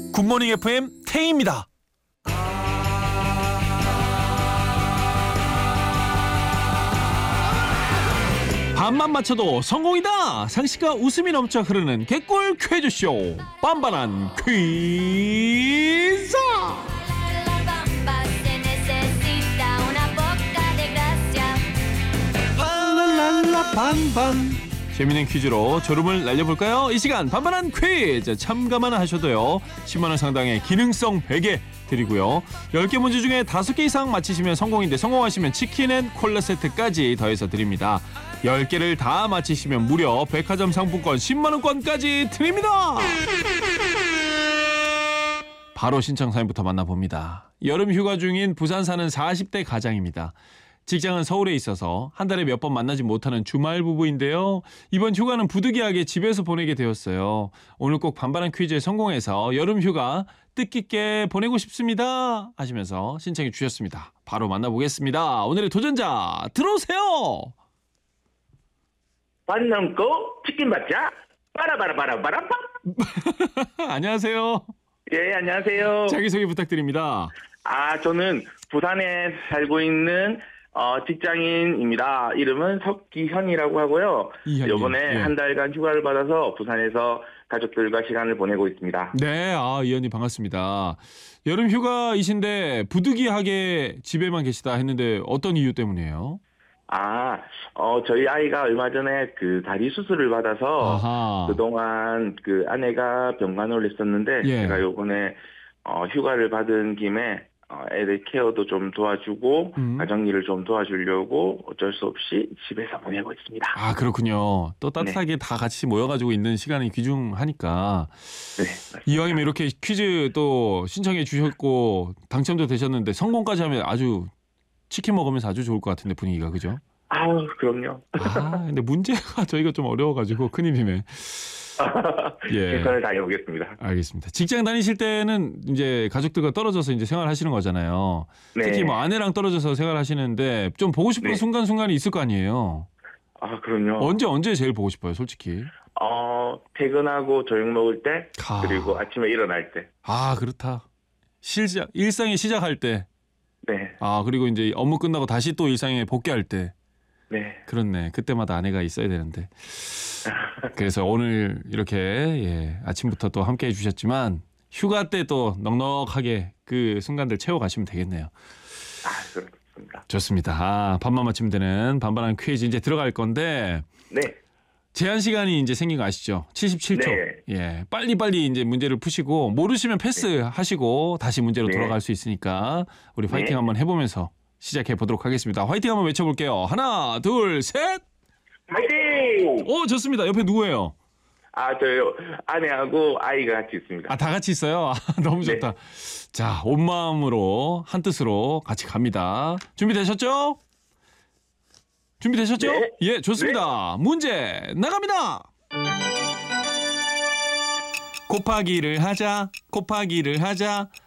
굿모닝 FM 태희입니다. 반만 맞춰도 성공이다. 상식과 웃음이 넘쳐 흐르는 개꿀 퀴즈쇼 빤빤한 퀴즈. 반반. 재미있는 퀴즈로 졸음을 날려볼까요? 이 시간 반반한 퀴즈 참가만 하셔도요 10만원 상당의 기능성 베개 드리고요 10개 문제 중에 5개 이상 맞히시면 성공인데 성공하시면 치킨 앤 콜라 세트까지 더해서 드립니다. 10개를 다 맞히시면 무려 백화점 상품권 10만원권까지 드립니다. 바로 신청 사연부터 만나봅니다. 여름 휴가 중인 부산 사는 40대 가장입니다. 직장은 서울에 있어서 한 달에 몇 번 만나지 못하는 주말 부부인데요. 이번 휴가는 부득이하게 집에서 보내게 되었어요. 오늘 꼭 반반한 퀴즈에 성공해서 여름 휴가 뜻깊게 보내고 싶습니다 하시면서 신청해 주셨습니다. 바로 만나보겠습니다. 오늘의 도전자 들어오세요. 반 넘고 치킨 받자. 빠라바라바라바라빠. 안녕하세요. 예, 안녕하세요. 자기소개 부탁드립니다. 저는 부산에 살고 있는 직장인입니다. 이름은 석기현이라고 하고요. 이현님. 이번에 한 달간 휴가를 받아서 부산에서 가족들과 시간을 보내고 있습니다. 네, 이현님 반갑습니다. 여름 휴가이신데 부득이하게 집에만 계시다 했는데 어떤 이유 때문이에요? 저희 아이가 얼마 전에 그 다리 수술을 받아서 아하. 그동안 그 아내가 병간호를 했었는데 예. 제가 요번에 휴가를 받은 김에 애들 케어도 좀 도와주고 가정일을 좀 도와주려고 어쩔 수 없이 집에서 보내고 있습니다. 그렇군요. 또 따뜻하게 다 같이 모여가지고 있는 시간이 귀중하니까. 네, 이왕이면 이렇게 퀴즈 또 신청해 주셨고 당첨도 되셨는데 성공까지 하면 아주 치킨 먹으면서 아주 좋을 것 같은데 분위기가 그죠? 그럼요. 근데 문제가 저희가 좀 어려워가지고 큰 힘이네. 예. 최선을 다해보겠습니다. 알겠습니다. 직장 다니실 때는 이제 가족들과 떨어져서 이제 생활하시는 거잖아요. 네. 특히 뭐 아내랑 떨어져서 생활하시는데 좀 보고 싶은 네. 순간순간이 있을 거 아니에요. 그럼요. 언제 제일 보고 싶어요, 솔직히? 퇴근하고 저녁 먹을 때, 그리고 아침에 일어날 때. 그렇다. 일상이 시작할 때. 네. 그리고 이제 업무 끝나고 다시 또 일상에 복귀할 때. 네. 그렇네. 그때마다 아내가 있어야 되는데. 그래서 오늘 이렇게 아침부터 또 함께 해주셨지만 휴가 때 또 넉넉하게 그 순간들 채워가시면 되겠네요. 그렇습니다. 좋습니다. 반만 맞추면 되는 반반한 퀴즈 이제 들어갈 건데 네. 제한 시간이 이제 생긴 거 아시죠? 77초. 네. 예, 빨리빨리 이제 문제를 푸시고 모르시면 패스하시고 다시 문제로 네. 돌아갈 수 있으니까 우리 파이팅 네. 한번 해보면서 시작해 보도록 하겠습니다. 화이팅 한번 외쳐볼게요. 하나, 둘, 셋. 파이팅! 좋습니다. 옆에 누구예요? 저요. 아내하고 아이가 같이 있습니다. 다 같이 있어요. 너무 네. 좋다. 자, 온 마음으로 한 뜻으로 같이 갑니다. 준비되셨죠? 준비되셨죠? 네. 예, 좋습니다. 문제 나갑니다. 곱하기를 하자.